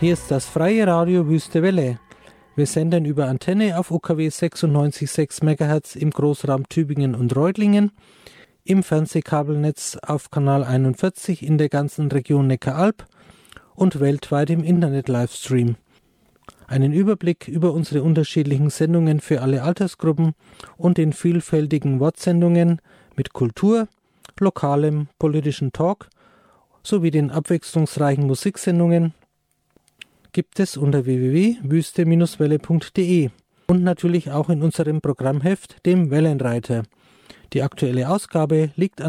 Hier ist das freie Radio Wüste Welle. Wir senden über Antenne auf UKW 96,6 MHz im Großraum Tübingen und Reutlingen, im Fernsehkabelnetz auf Kanal 41 in der ganzen Region Neckaralb und weltweit im Internet-Livestream. Einen Überblick über unsere unterschiedlichen Sendungen für alle Altersgruppen und den vielfältigen Wortsendungen mit Kultur, lokalem politischen Talk sowie den abwechslungsreichen Musiksendungen gibt es unter www.wüste-welle.de und natürlich auch in unserem Programmheft, dem Wellenreiter. Die aktuelle Ausgabe liegt